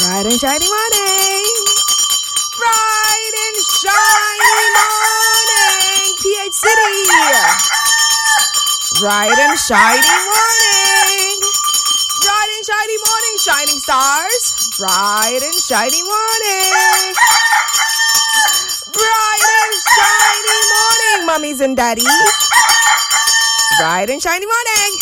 Bright and shiny morning. Bright and shiny morning. PH City. Bright and shiny morning. Bright and shiny morning, shining stars. Bright and shiny morning. Bright and shiny morning, mummies and daddies. Bright and shiny morning.